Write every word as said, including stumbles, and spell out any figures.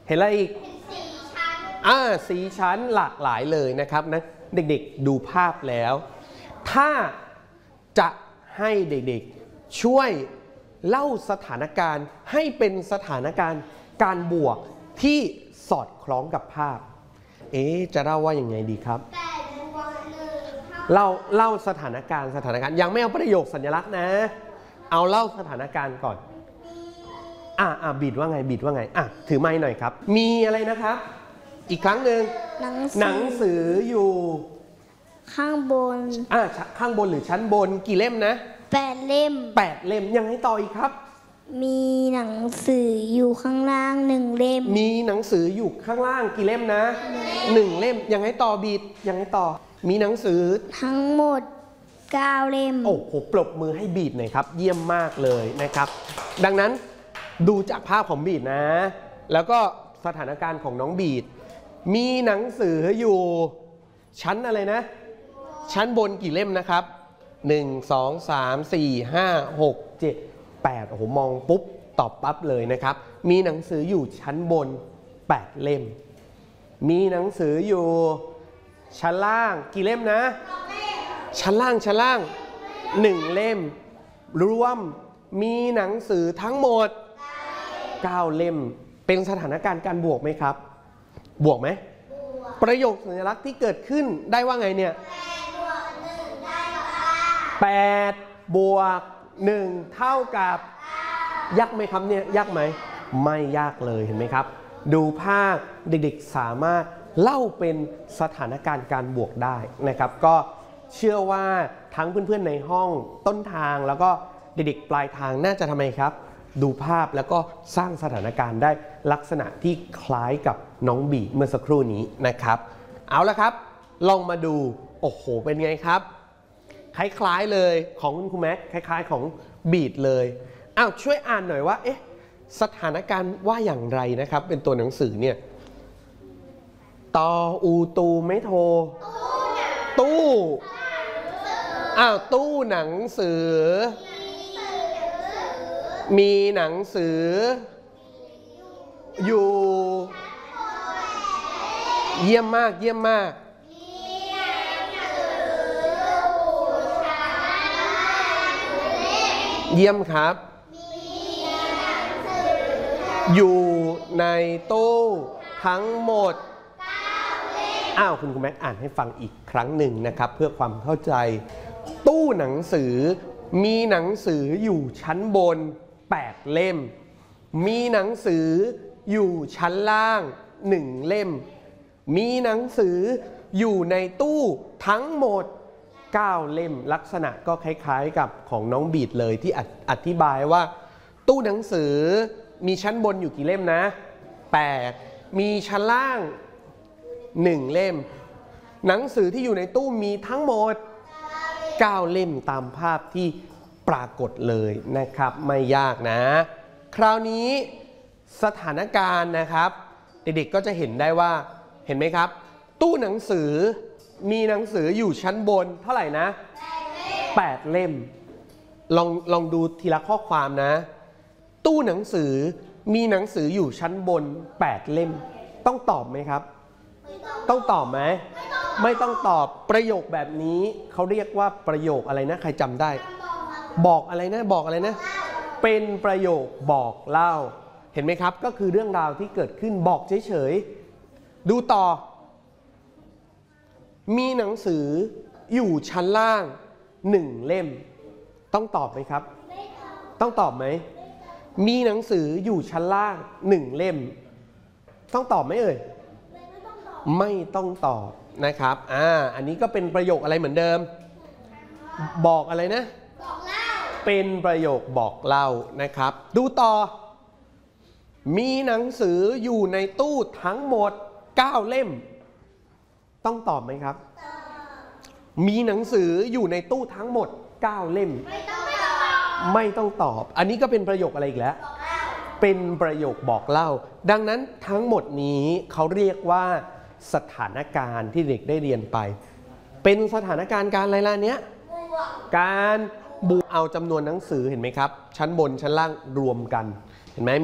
เห็นอะไรอีกสีชั้นอ่าสีชั้นหลากหลายเลยนะครับนะเด็กๆดูภาพแล้วถ้าจะให้เด็กๆช่วยเล่าสถานการณ์ให้เป็นสถานการณ์การบวกที่สอดคล้องกับภาพเอ๊ะจะเล่าว่ายังไงดีครับเล่าเล่าสถานการณ์สถานการณ์ยังไม่เอาประโยคสัญลักษณ์นะเอาเล่าสถานการณ์ก่อนอ่ะอ่ะบีดว่าไงบีดว่าไงอ่ะถือไม้หน่อยครับมีอะไรนะครับอีกครั้งหนึ่งหนังสืออยู่ข้างบนอ่ะข้างบนหรือชั้นบนกี่เล่มนะแปดเล่มแปดเล่มยังไงต่ออีกครับมีหนังสืออยู่ข้างล่างหนึ่งเล่มมีหนังสืออยู่ข้างล่างกี่เล่มนะหนึ่งเล่มยังไงต่อบีดยังไงต่อมีหนังสือทั้งหมดเก้าเล่มโอ้โหปรบมือให้บีดหน่อยครับเยี่ยมมากเลยนะครับดังนั้นดูจากภาพของบีดนะแล้วก็สถานการณ์ของน้องบีดมีหนังสืออยู่ชั้นอะไรนะชั้นบนกี่เล่มนะครับหนึ่ง สอง สาม สี่ ห้า หก เจ็ด แปดโอ้โหมองปุ๊บตอบปั๊บเลยนะครับมีหนังสืออยู่ชั้นบนแปดเล่มมีหนังสืออยู่ชั้นล่างกี่เล่มนะชั้นล่างชั้นล่างหนึ่งเล่มรวมมีหนังสือทั้งหมดเก้าเล่มเป็นสถานการณ์การบวกไหมครับบวกไหมประโยคสัญลักษณ์ที่เกิดขึ้นได้ว่าไงเนี่ยแปดบวกหนึ่งเท่ากับยากไหมครับเนี่ยยากไหมไม่ยากเลยเห็นไหมครับดูภาพเด็กๆสามารถเล่าเป็นสถานการณ์การบวกได้นะครับก็เชื่อว่าทั้งเพื่อนๆในห้องต้นทางแล้วก็เด็กๆปลายทางน่าจะทำไมครับดูภาพแล้วก็สร้างสถานการณ์ได้ลักษณะที่คล้ายกับน้องบีเมื่อสักครู่นี้นะครับเอาละครับลองมาดูโอ้โหเป็นไงครับคล้ายๆเลยของคุณครูแม็กคล้ายๆของบีดเลยอ้าวช่วยอ่านหน่อยว่าเอ๊ะสถานการณ์ว่าอย่างไรนะครับเป็นตัวหนังสือเนี่ยตออูตูไม่โทตู้อ้าวตู้หนังสือมีหนังสืออยู่เยี่ยมมากเยี่ยมมากเยี่ยมครับอยู่ในตู้ทั้งหมดอ้าวคุณครูแม็กอ่านให้ฟังอีกครั้งหนึ่งนะครับเพื่อความเข้าใจตู้หนังสือมีหนังสืออยู่ชั้นบนแปดเล่มมีหนังสืออยู่ชั้นล่างหนึ่งเล่มมีหนังสืออยู่ในตู้ทั้งหมดเก้าเล่มลักษณะก็คล้ายๆกับของน้องบีดเลยที่อธิบายว่าตู้หนังสือมีชั้นบนอยู่กี่เล่มนะแปดมีชั้นล่างหนึ่งเล่มหนังสือที่อยู่ในตู้มีทั้งหมดเก้าเล่มตามภาพที่ปรากฏเลยนะครับไม่ยากนะคราวนี้สถานการณ์นะครับเด็กๆก็จะเห็นได้ว่าเห็นไหมครับตู้หนังสือมีหนังสืออยู่ชั้นบนเท่าไหร่นะแปดเล่มลองลองดูทีละข้อความนะตู้หนังสือมีหนังสืออยู่ชั้นบนแปดเล่มต้องตอบไหมครับต้องตอบไหมไม่ต้องตอบประโยคแบบนี้เขาเรียกว่าประโยคอะไรนะใครจำได้บอกอะไรนะบอกอะไรนะเป็นประโยคบอกเล่าเห็นไหมครับก็คือเรื่องราวที่เกิดขึ้นบอกเฉยๆดูต่อมีหนังสืออยู่ชั้นล่างหนึ่งเล่มต้องตอบไหมครับต้องตอบไหมมีหนังสืออยู่ชั้นล่างหนึ่งเล่มต้องตอบไหมเอ่ยไม่ต้องตอบนะครับอ่าอันนี้ก็เป็นประโยคอะไรเหมือนเดิมบอกอะไรนะบอกเล่าเป็นประโยคบอกเล่านะครับดูต่อมีหนังสืออยู่ในตู้ทั้งหมดเก้าเล่มต้องตอบไหมครับมีหนังสืออยู่ในตู้ทั้งหมดเก้าเล่มไม่ต้องตอบไม่ต้องตอบอันนี้ก็เป็นประโยคอะไรอีกแล้วเป็นประโยคบอกเล่าดังนั้นทั้งหมดนี้เขาเรียกว่าสถานการณ์ที่เด็กได้เรียนไปเป็นสถานการณ์การอะไรล่ะเนี้ยการบวกเอาจำนวนหนังสือเห็นไหมครับชั้นบนชั้นล่างรวมกันเห็นไหม